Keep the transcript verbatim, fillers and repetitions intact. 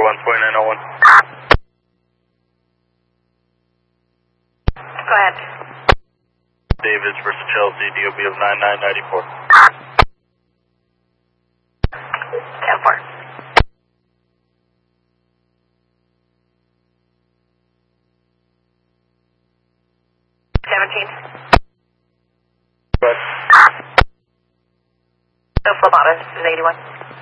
one, twenty-nine oh one. Go ahead. Davis versus Chelsea, D O B of nine nine nine four. ten four. seventeen. Go ahead. No Flamata, this is eighty-one.